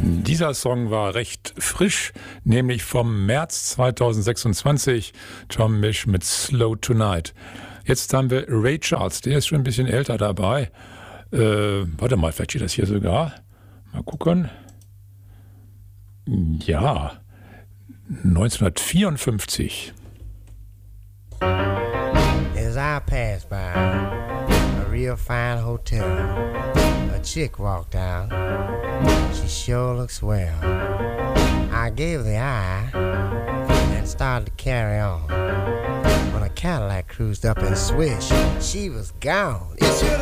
Dieser Song war recht frisch, nämlich vom März 2026, Tom Misch mit Slow Tonight. Jetzt haben wir Ray Charles, der ist schon ein bisschen älter dabei. Warte mal, vielleicht steht das hier sogar. Mal gucken. Ja, 1954. As I passed by a real fine hotel, a chick walked out. She sure looks well. I gave the eye and started to carry on. When a Cadillac cruised up and swish, she was gone. It should